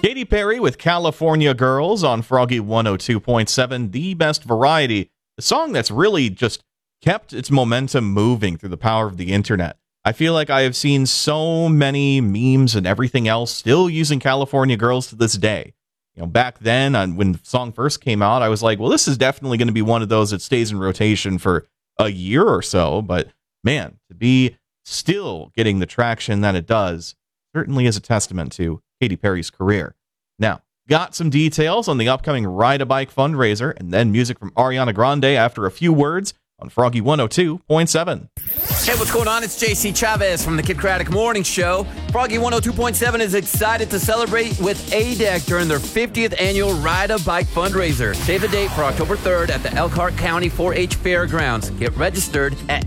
Katy Perry with California Girls on Froggy 102.7, the best variety. A song that's really just kept its momentum moving through the power of the internet. I feel like I have seen so many memes and everything else still using California Girls to this day. You know, back then, when the song first came out, I was like, well, this is definitely going to be one of those that stays in rotation for a year or so. But man, to be still getting the traction that it does certainly is a testament to Katy Perry's career. Now, got some details on the upcoming Ride a Bike fundraiser and then music from Ariana Grande after a few words on Froggy 102.7. Hey, what's going on? It's JC Chavez from the Kid Craddock Morning Show. Froggy 102.7 is excited to celebrate with ADEC during their 50th annual Ride a Bike fundraiser. Save the date for October 3rd at the Elkhart County 4-H Fairgrounds. Get registered at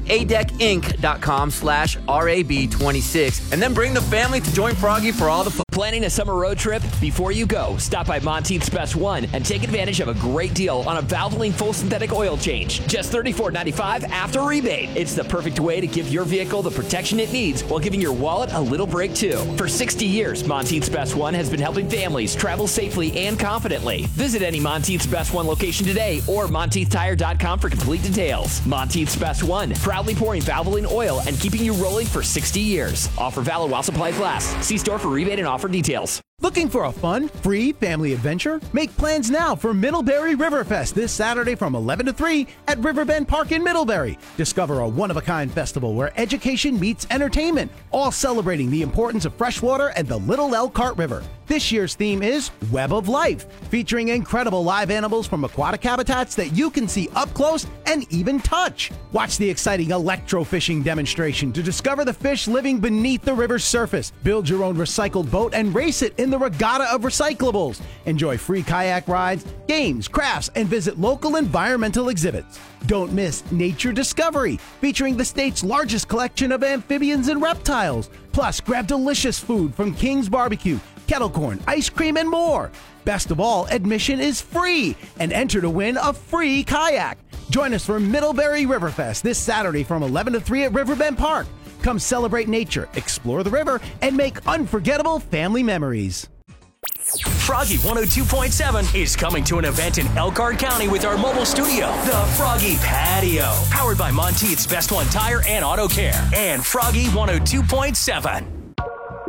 adecinc.com/RAB26 and then bring the family to join Froggy for all the fun. Planning a summer road trip? Before you go, stop by Monteith's Best One and take advantage of a great deal on a Valvoline full synthetic oil change. Just $34.95 after rebate. It's the perfect way to give your vehicle the protection it needs while giving your wallet a little break too. For 60 years, Monteith's Best One has been helping families travel safely and confidently. Visit any Monteith's Best One location today or MonteithTire.com for complete details. Monteith's Best One, proudly pouring Valvoline oil and keeping you rolling for 60 years. Offer valid while supplies last. See store for rebate and offer details. Looking for a fun, free family adventure? Make plans now for Middlebury Riverfest this Saturday from 11 to 3 at Riverbend Park in Middlebury. Discover a one-of-a-kind festival where education meets entertainment, all celebrating the importance of freshwater and the Little Elkhart River. This year's theme is Web of Life, featuring incredible live animals from aquatic habitats that you can see up close and even touch. Watch the exciting electrofishing demonstration to discover the fish living beneath the river's surface. Build your own recycled boat and race it in the regatta of recyclables. Enjoy free kayak rides, games, crafts, and visit local environmental exhibits. Don't miss Nature Discovery, featuring the state's largest collection of amphibians and reptiles. Plus, grab delicious food from King's Barbecue, kettle corn, ice cream, and more. Best of all, admission is free, and enter to win a free kayak. Join us for Middlebury Riverfest this Saturday from 11 to 3 at Riverbend Park. Come celebrate nature, explore the river, and make unforgettable family memories. Froggy 102.7 is coming to an event in Elkhart County with our mobile studio, the Froggy Patio, powered by Monteith's Best One Tire and Auto Care, and Froggy 102.7.